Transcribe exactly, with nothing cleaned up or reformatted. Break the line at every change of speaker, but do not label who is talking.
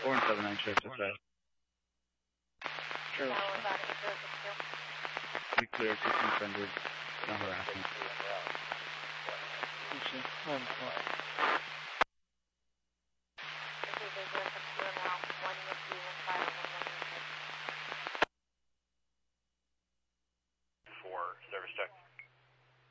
four and seven nine sheriff dispatch.
Sure.
We clear fifteen hundred, no harassment.
Okay. I'm fine.